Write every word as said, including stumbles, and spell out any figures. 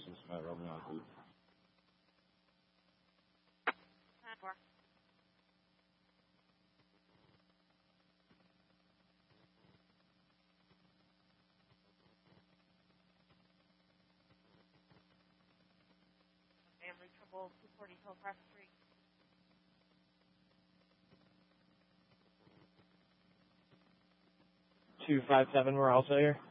Six Matt Robin on three. Family trouble, two forty Hillcrest Street. two five seven, we're also here.